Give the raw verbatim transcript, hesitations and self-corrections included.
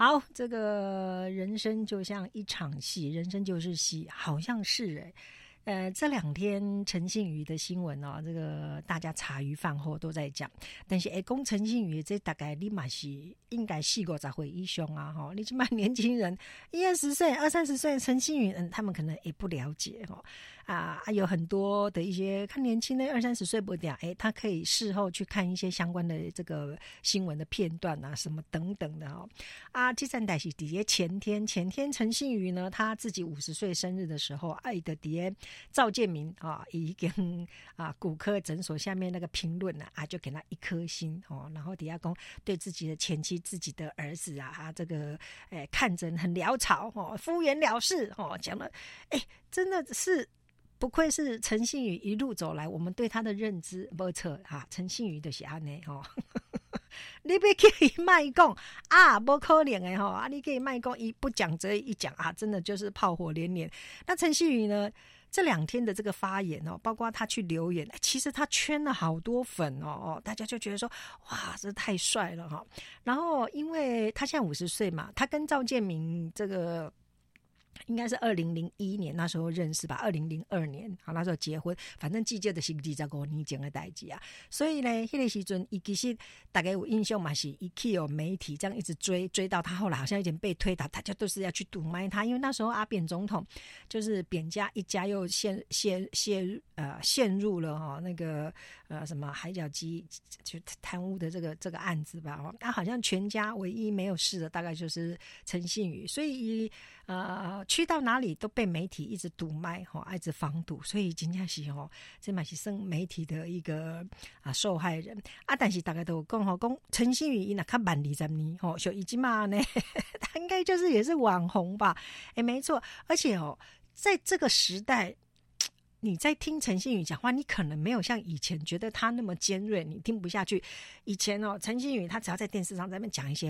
好，这个人生就像一场戏，人生就是戏，好像是哎、欸。呃，这两天陈信宇的新闻哦，这个大家茶余饭后都在讲。但是哎，讲陈信宇这大概你嘛是应该四五十岁以上啊，哈，你起码年轻人一二十岁、二三十岁，陈信宇嗯，他们可能也不了解哈。啊，有很多的一些看年轻的二三十岁不讲，哎，他可以事后去看一些相关的这个新闻的片段啊，什么等等的哦。啊，这站代是底下前天，前天陈信宇呢，他自己五十岁生日的时候，爱的底下赵建明啊，已经啊骨科诊所下面那个评论啊，啊就给他一颗星哦，然后底下讲对自己的前妻、自己的儿子啊，啊这个哎看诊很潦草哦，敷衍了事哦，讲了哎，真的是。不愧是陈信宇一路走来，我们对他的认知没错啊。陈信宇就是安尼吼，你别可以卖讲啊，不可能的吼啊，你可以卖讲一不讲则一讲啊，真的就是炮火连连。那陈信宇呢，这两天的这个发言哦，包括他去留言，其实他圈了好多粉哦哦，大家就觉得说哇，这太帅了哈。然后因为他现在五十岁嘛，他跟赵建明这个。应该是二零零一年那时候认识吧，二零零二年好那时候结婚，反正记得的是二十五年前的代志啊。所以呢，那个时阵，伊其实大概有印象嘛，是伊去有媒体这样一直追，追到他后来好像有点被推倒，大家都是要去堵麦他，因为那时候阿扁总统就是扁家一家又陷陷陷呃陷入了哈、哦、那个呃什么海角基就贪污的这个这个案子吧，哦，他、啊、好像全家唯一没有事的大概就是陈信宇，所以呃。去到哪里都被媒体一直堵麦吼，一直防堵，所以真正是吼，这嘛是算媒体的一个啊受害人啊。但是大家都讲吼，讲陈信宇伊若较慢二十年吼，像伊即嘛呢，他应该就是也是网红吧？哎，没错，而且哦，在这个时代。你在听陈信宇讲话，你可能没有像以前觉得他那么尖锐，你听不下去。以前哦，陈信宇他只要在电视上在那边讲一些